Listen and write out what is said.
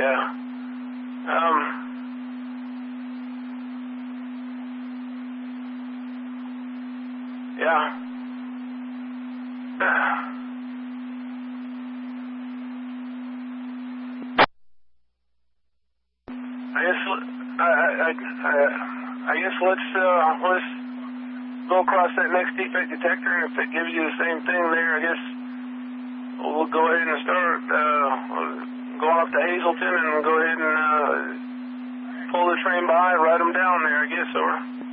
Yeah. Yeah. I guess let's go across that next defect detector, and if it gives you the same thing there, I guess we'll go ahead and start going up to Hazelton and go ahead and pull the train by, ride them down there, I guess, over.